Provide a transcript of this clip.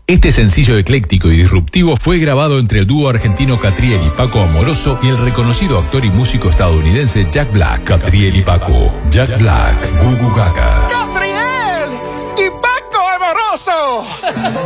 Este sencillo ecléctico y disruptivo fue grabado entre el dúo argentino Catriel y Paco Amoroso y el reconocido actor y músico estadounidense Jack Black. Catriel y Paco, Jack Black, Gugu Gaga.